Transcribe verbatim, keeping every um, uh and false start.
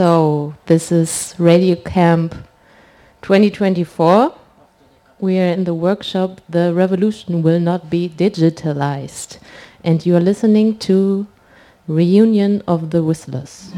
So, this is Radio Camp twenty twenty-four. We are in the workshop, The Revolution Will Not Be Digitalized. And you are listening to Reunion of the Whistlers.